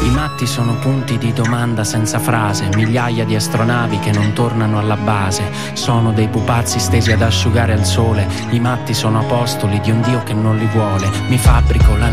I matti sono punti di domanda senza frase, migliaia di astronavi che non tornano alla base. Sono dei pupazzi stesi ad asciugare al sole. I matti sono apostoli di un Dio che non li vuole. Mi fabbrico la